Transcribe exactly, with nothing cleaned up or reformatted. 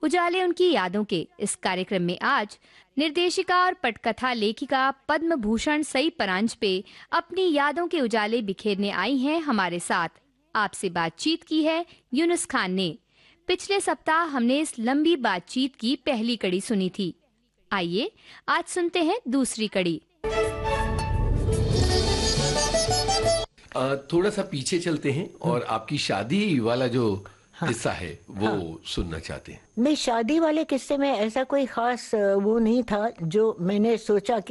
उजाले उनकी यादों के इस कार्यक्रम में आज निर्देशिका और पटकथा लेखिका पद्म भूषण सई परांजपे अपनी यादों के उजाले बिखेरने आई हैं हमारे साथ। आपसे बातचीत की है यूनुस खान ने। पिछले सप्ताह हमने इस लंबी बातचीत की पहली कड़ी सुनी थी। आइए आज सुनते हैं दूसरी कड़ी। आ, थोड़ा सा पीछे चलते हैं और आपकी शादी वाला जो हाँ, किस्सा है वो हाँ, सुनना चाहते हैं। नहीं, शादी वाले किस्से में ऐसा कोई खास वो नहीं था जो मैंने सोचा कि